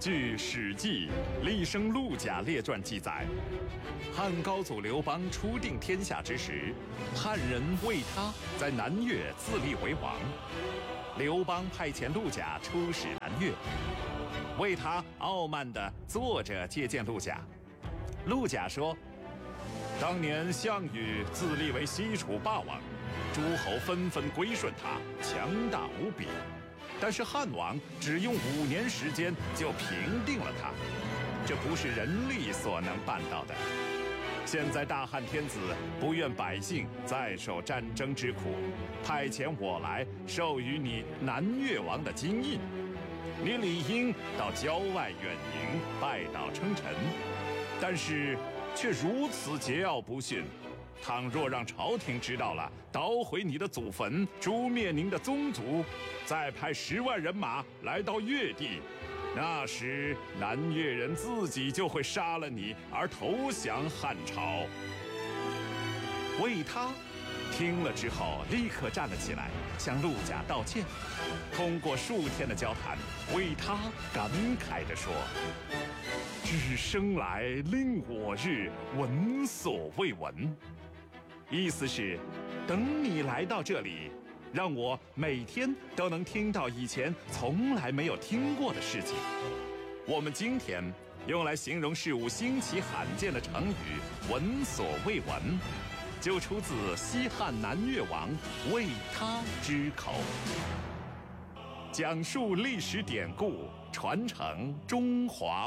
据《史记·厉声陆贾列传》记载，汉高祖刘邦初定天下之时，汉人魏他在南越自立为王。刘邦派遣陆贾出使南越，魏他傲慢地坐着接见陆贾。陆贾说：“当年项羽自立为西楚霸王，诸侯纷纷归顺他，强大无比。但是汉王只用5年时间就平定了他，这不是人力所能办到的。现在大汉天子不愿百姓再受战争之苦，派遣我来授予你南越王的金印，你理应到郊外远迎，拜倒称臣。但是却如此桀骜不驯，倘若让朝廷知道了，捣毁你的祖坟，诛灭您的宗族，再派10万人马来到越地，那时南越人自己就会杀了你而投降汉朝。”魏他听了之后，立刻站了起来，向陆贾道歉。通过数天的交谈，魏他感慨地说：“至生来令我日，闻所未闻。”意思是，等你来到这里，让我每天都能听到以前从来没有听过的事情。我们今天用来形容事物新奇罕见的成语“闻所未闻”，就出自西汉南越王魏他之口。讲述历史典故，传承中华